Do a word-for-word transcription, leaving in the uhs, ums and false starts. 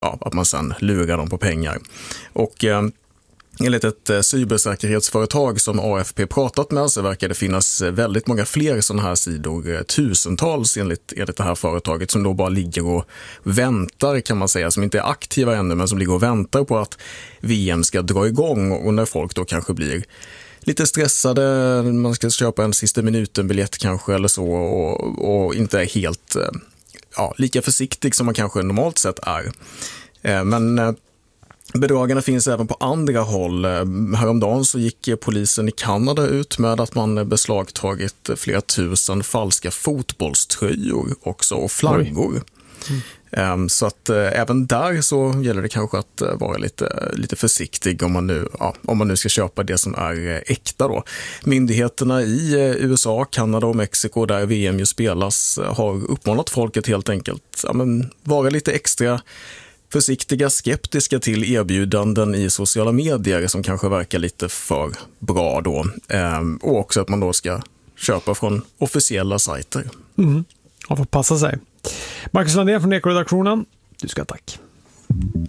ja, att man sen lurar dem på pengar. Och eh, enligt ett eh, cybersäkerhetsföretag som A F P pratat med så verkar det finnas väldigt många fler sådana här sidor, eh, tusentals enligt, enligt det här företaget, som då bara ligger och väntar, kan man säga, som inte är aktiva ännu men som ligger och väntar på att V M ska dra igång, och när folk då kanske blir lite stressade, man ska köpa en sista minuten-biljett kanske eller så, och, och inte är helt ja, lika försiktig som man kanske normalt sett är. Men bedragarna finns även på andra håll. Häromdagen så gick polisen i Kanada ut med att man beslagtagit flera tusen falska fotbollströjor också, och flaggor. Mm. Så att även där så gäller det kanske att vara lite, lite försiktig om man, nu, ja, om man nu ska köpa det som är äkta då. Myndigheterna i U S A, Kanada och Mexiko, där V M ju spelas, har uppmanat folket helt enkelt ja, men vara lite extra försiktiga, skeptiska till erbjudanden i sociala medier som kanske verkar lite för bra då. Och också att man då ska köpa från officiella sajter. Mm. Man får passa sig. Marcus Landén från Ekoredaktionen, du ska tack.